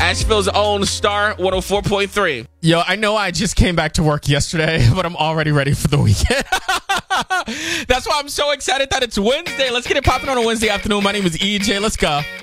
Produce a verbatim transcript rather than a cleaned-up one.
Asheville's own Star one oh four point three. Yo, I know I just came back to work yesterday, but I'm already ready for the weekend. That's why I'm so excited that it's Wednesday. Let's get it popping on a Wednesday afternoon. My name is E J. Let's go.